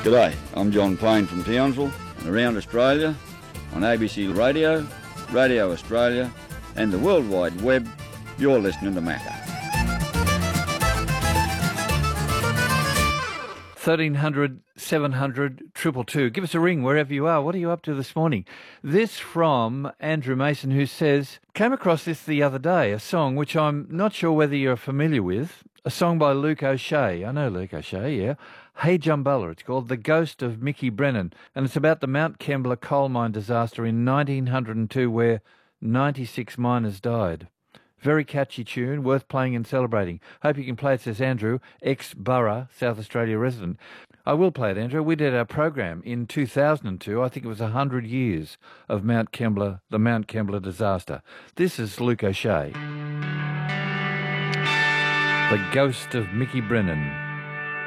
G'day, I'm John Payne from Townsville and around Australia on ABC Radio, Radio Australia and the World Wide Web. You're listening to Macca. 1300 700 222. Give us a ring wherever you are. What are you up to this morning? This from Andrew Mason, who says, came across this the other day, a song which I'm not sure whether you're familiar with, a song by Luke O'Shea. I know Luke O'Shea, yeah. Hey Jumbella, it's called The Ghost of Mickey Brennan, and it's about the Mount Kembla coal mine disaster in 1902 where 96 miners died. Very catchy tune, worth playing and celebrating. Hope you can play it, says Andrew, ex-Burra, South Australia resident. I will play it, Andrew. We did our program in 2002. I think it was 100 years of the Mount Kembla disaster. This is Luke O'Shea. The Ghost of Mickey Brennan.